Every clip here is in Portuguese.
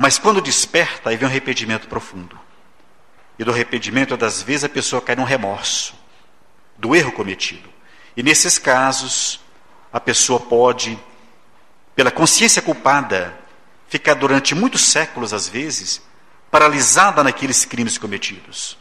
Mas quando desperta, aí vem um arrependimento profundo. E do arrependimento, das vezes, a pessoa cai num remorso do erro cometido. E nesses casos, a pessoa pode, pela consciência culpada, ficar durante muitos séculos, às vezes, paralisada naqueles crimes cometidos.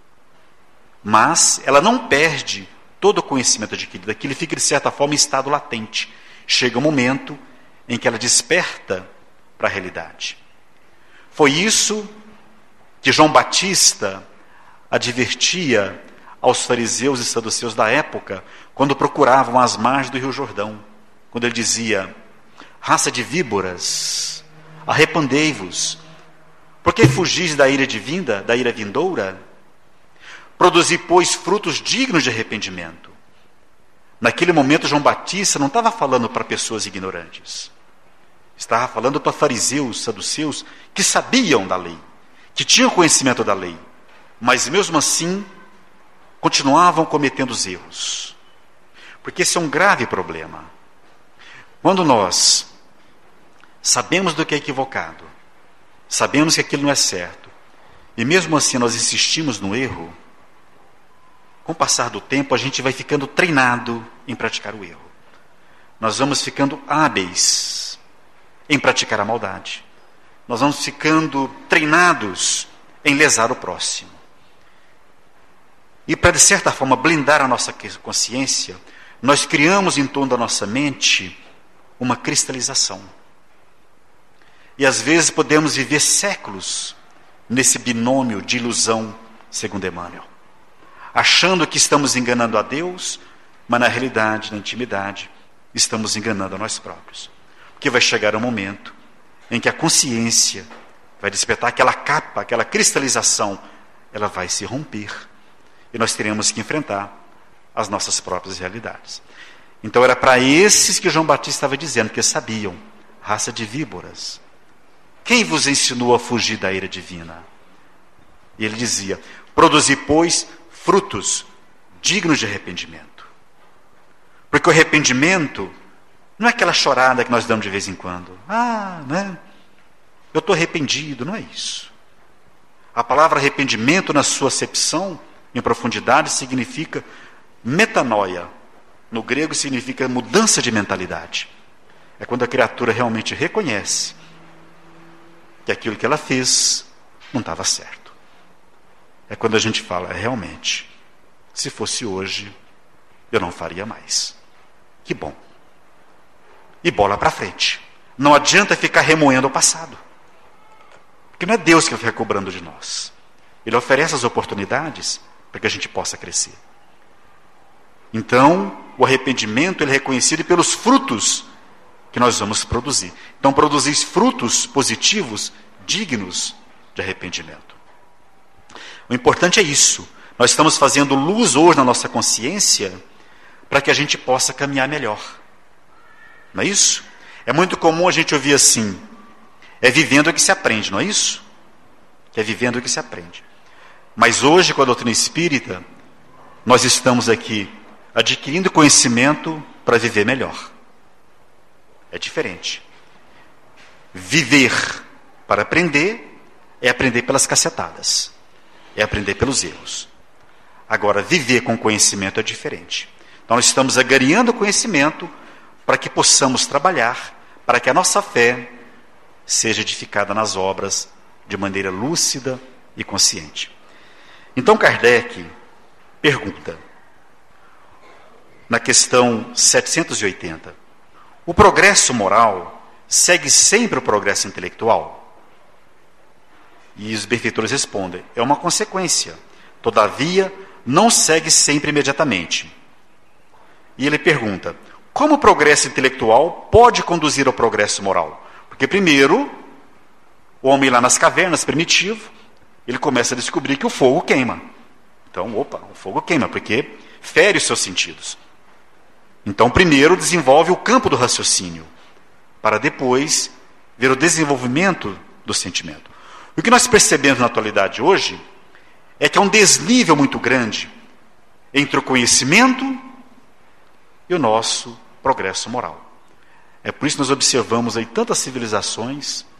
Mas ela não perde todo o conhecimento adquirido. Aquilo fica, de certa forma, em estado latente. Chega um momento em que ela desperta para a realidade. Foi isso que João Batista advertia aos fariseus e saduceus da época, quando procuravam as margens do Rio Jordão. Quando ele dizia: raça de víboras, arrependei-vos, porque fugis da ira divina, da ira vindoura? Produzi, pois, frutos dignos de arrependimento. Naquele momento, João Batista não estava falando para pessoas ignorantes. Estava falando para fariseus, saduceus, que sabiam da lei, que tinham conhecimento da lei, mas mesmo assim continuavam cometendo os erros. Porque esse é um grave problema. Quando nós sabemos do que é equivocado, sabemos que aquilo não é certo, e mesmo assim nós insistimos no erro, com o passar do tempo a gente vai ficando treinado em praticar o erro. Nós vamos ficando hábeis em praticar a maldade. Nós vamos ficando treinados em lesar o próximo. E para, de certa forma, blindar a nossa consciência, nós criamos em torno da nossa mente uma cristalização. E às vezes podemos viver séculos nesse binômio de ilusão, segundo Emmanuel, achando que estamos enganando a Deus, mas na realidade, na intimidade, estamos enganando a nós próprios. Porque vai chegar um momento em que a consciência vai despertar, aquela capa, aquela cristalização, ela vai se romper. E nós teremos que enfrentar as nossas próprias realidades. Então era para esses que João Batista estava dizendo, que sabiam, raça de víboras, quem vos ensinou a fugir da ira divina? E ele dizia: produzi, pois, frutos dignos de arrependimento. Porque o arrependimento não é aquela chorada que nós damos de vez em quando. Né? Eu estou arrependido, não é isso. A palavra arrependimento, na sua acepção, em profundidade, significa metanoia. No grego significa mudança de mentalidade. É quando a criatura realmente reconhece que aquilo que ela fez não estava certo. É quando a gente fala: realmente, se fosse hoje, eu não faria mais. Que bom. E bola para frente. Não adianta ficar remoendo o passado. Porque não é Deus que vai ficar cobrando de nós. Ele oferece as oportunidades para que a gente possa crescer. Então, o arrependimento ele é reconhecido pelos frutos que nós vamos produzir. Então, produzir frutos positivos, dignos de arrependimento. O importante é isso. Nós estamos fazendo luz hoje na nossa consciência para que a gente possa caminhar melhor. Não é isso? É muito comum a gente ouvir assim: é vivendo que se aprende, não é isso? É vivendo que se aprende. Mas hoje, com a doutrina espírita, nós estamos aqui adquirindo conhecimento para viver melhor. É diferente. Viver para aprender é aprender pelas cacetadas, é aprender pelos erros. Agora, viver com conhecimento é diferente. Então, nós estamos agariando conhecimento para que possamos trabalhar, para que a nossa fé seja edificada nas obras de maneira lúcida e consciente. Então, Kardec pergunta, na questão 780, o progresso moral segue sempre o progresso intelectual? E os benfeitores respondem: é uma consequência, todavia não segue sempre imediatamente. E ele pergunta: como o progresso intelectual pode conduzir ao progresso moral? Porque primeiro, o homem lá nas cavernas, primitivo, ele começa a descobrir que o fogo queima. Então, o fogo queima, porque fere os seus sentidos. Então, primeiro desenvolve o campo do raciocínio, para depois ver o desenvolvimento do sentimento. O que nós percebemos na atualidade hoje é que há um desnível muito grande entre o conhecimento e o nosso progresso moral. É por isso que nós observamos aí tantas civilizações